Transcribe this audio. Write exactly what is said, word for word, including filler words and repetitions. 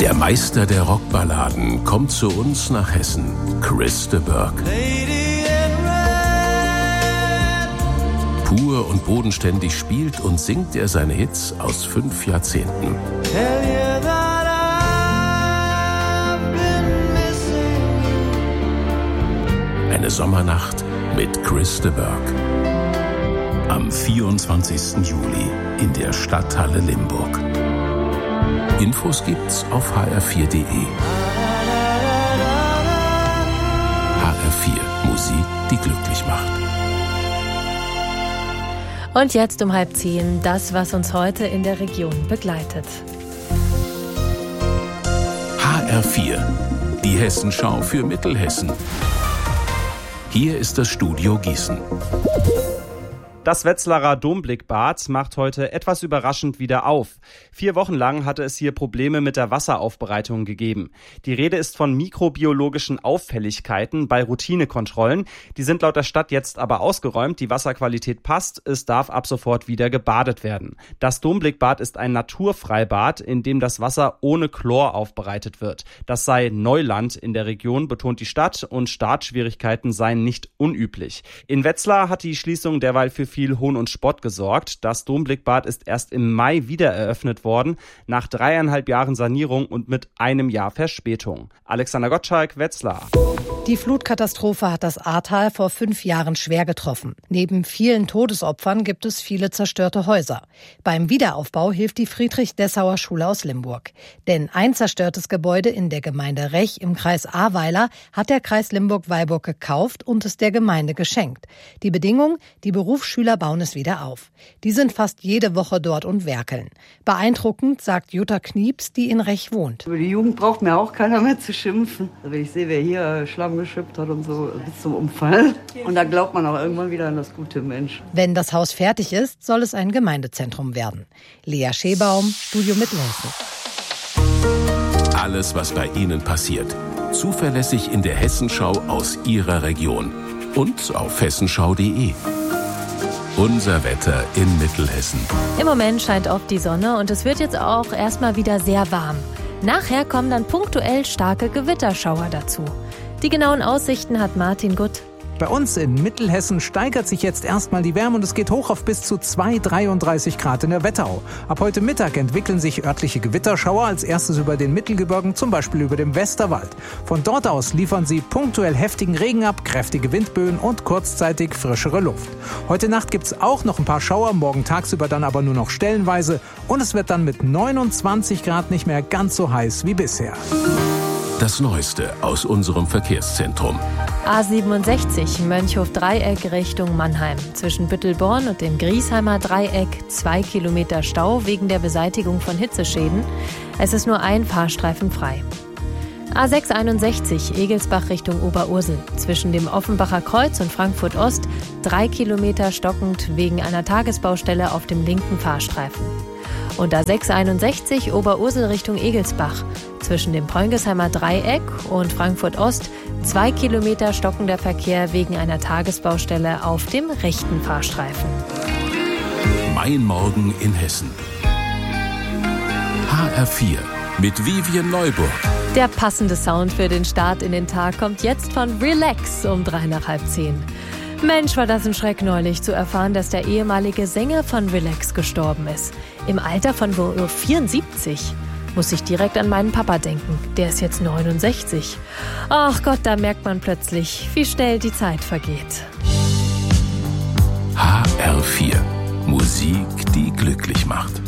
Der Meister der Rockballaden kommt zu uns nach Hessen, Chris de Burgh. Pur und bodenständig spielt und singt er seine Hits aus fünf Jahrzehnten. Eine Sommernacht mit Chris de Burgh. Am vierundzwanzigsten Juli in der Stadthalle Limburg. Infos gibt's auf h r vier punkt d e. H R vier, Musik, die glücklich macht. Und jetzt um halb zehn, das, was uns heute in der Region begleitet. H R vier, die Hessenschau für Mittelhessen. Hier ist das Studio Gießen. Das Wetzlarer Domblickbad macht heute etwas überraschend wieder auf. Vier Wochen lang hatte es hier Probleme mit der Wasseraufbereitung gegeben. Die Rede ist von mikrobiologischen Auffälligkeiten bei Routinekontrollen. Die sind laut der Stadt jetzt aber ausgeräumt. Die Wasserqualität passt. Es darf ab sofort wieder gebadet werden. Das Domblickbad ist ein Naturfreibad, in dem das Wasser ohne Chlor aufbereitet wird. Das sei Neuland in der Region, betont die Stadt, und Startschwierigkeiten seien nicht unüblich. In Wetzlar hat die Schließung derweil für viel Hohn und Spott gesorgt. Das Domblickbad ist erst im Mai wieder eröffnet worden, nach dreieinhalb Jahren Sanierung und mit einem Jahr Verspätung. Alexander Gottschalk, Wetzlar. Die Flutkatastrophe hat das Ahrtal vor fünf Jahren schwer getroffen. Neben vielen Todesopfern gibt es viele zerstörte Häuser. Beim Wiederaufbau hilft die Friedrich-Dessauer-Schule aus Limburg. Denn ein zerstörtes Gebäude in der Gemeinde Rech im Kreis Ahrweiler hat der Kreis Limburg-Weilburg gekauft und es der Gemeinde geschenkt. Die Bedingung, die Berufsschüler bauen es wieder auf. Die sind fast jede Woche dort und werkeln. Beeindruckend, sagt Jutta Knieps, die in Rech wohnt. Über die Jugend braucht mir auch keiner mehr zu schimpfen. Wenn ich sehe, wer hier Schlamm geschippt hat und so bis zum Umfallen. Und da glaubt man auch irgendwann wieder an das gute Mensch. Wenn das Haus fertig ist, soll es ein Gemeindezentrum werden. Lea Schebaum, Studio Mittelhessen. Alles, was bei Ihnen passiert. Zuverlässig in der Hessenschau aus Ihrer Region. Und auf hessenschau punkt d e. Unser Wetter in Mittelhessen. Im Moment scheint oft die Sonne und es wird jetzt auch erstmal wieder sehr warm. Nachher kommen dann punktuell starke Gewitterschauer dazu. Die genauen Aussichten hat Martin Gutt. Bei uns in Mittelhessen steigert sich jetzt erstmal die Wärme und es geht hoch auf bis zu zwei Komma dreiunddreißig Grad in der Wetterau. Ab heute Mittag entwickeln sich örtliche Gewitterschauer, als erstes über den Mittelgebirgen, zum Beispiel über dem Westerwald. Von dort aus liefern sie punktuell heftigen Regen ab, kräftige Windböen und kurzzeitig frischere Luft. Heute Nacht gibt's auch noch ein paar Schauer, morgen tagsüber dann aber nur noch stellenweise und es wird dann mit neunundzwanzig Grad nicht mehr ganz so heiß wie bisher. Das Neueste aus unserem Verkehrszentrum. A siebenundsechzig, Mönchhof-Dreieck Richtung Mannheim. Zwischen Büttelborn und dem Griesheimer Dreieck zwei Kilometer Stau wegen der Beseitigung von Hitzeschäden. Es ist nur ein Fahrstreifen frei. A sechshunderteinundsechzig, Egelsbach Richtung Oberursel. Zwischen dem Offenbacher Kreuz und Frankfurt Ost drei Kilometer stockend wegen einer Tagesbaustelle auf dem linken Fahrstreifen. Und A sechshunderteinundsechzig, Oberursel Richtung Egelsbach. Zwischen dem Preungesheimer Dreieck und Frankfurt Ost zwei Kilometer stockender Verkehr wegen einer Tagesbaustelle auf dem rechten Fahrstreifen. Mein Morgen in Hessen. H R vier mit Vivian Neuburg. Der passende Sound für den Start in den Tag kommt jetzt von Relax um drei nach halb zehn. Mensch, war das ein Schreck neulich zu erfahren, dass der ehemalige Sänger von Relax gestorben ist. Im Alter von nur vierundsiebzig. Muss ich direkt an meinen Papa denken. Der ist jetzt neunundsechzig. Ach Gott, da merkt man plötzlich, wie schnell die Zeit vergeht. H R vier. Musik, die glücklich macht.